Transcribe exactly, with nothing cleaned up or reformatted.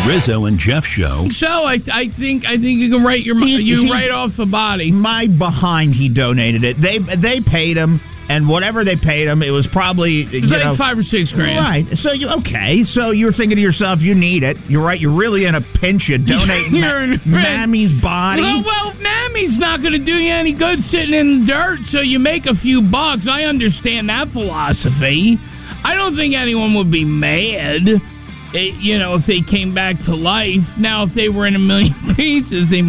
Rizzo and Jeff Show. So I, I think I think you can write your He- you he- write off the body. My behind, he donated it. They they paid him, and whatever they paid him, it was probably It's you like know, five or six grand. Right. So you okay? So you're thinking to yourself, you need it. You're right. You're really in a pinch. You donate You're in a ma- pinch. Mammy's body. Well, well, Mammy's not going to do you any good sitting in the dirt, so you make a few bucks. I understand that philosophy. I don't think anyone would be mad, eh, you know, if they came back to life. Now, if they were in a million pieces, they